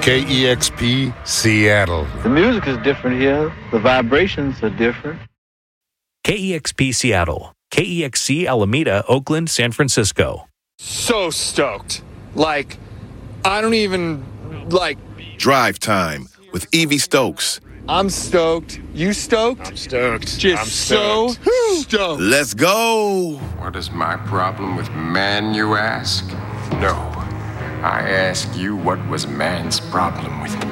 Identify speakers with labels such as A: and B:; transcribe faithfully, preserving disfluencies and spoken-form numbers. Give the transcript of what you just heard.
A: K E X P, Seattle.
B: The music is different here. The vibrations are different.
C: K E X P Seattle, K E X C Alameda, Oakland, San Francisco.
D: So stoked. Like, I don't even, like...
E: Drive Time with Evie Stokes.
D: I'm stoked. You stoked?
F: I'm stoked.
D: Just
F: I'm stoked.
D: so stoked.
E: Let's go.
G: What is my problem with man, you ask? No. I ask you, what was man's problem with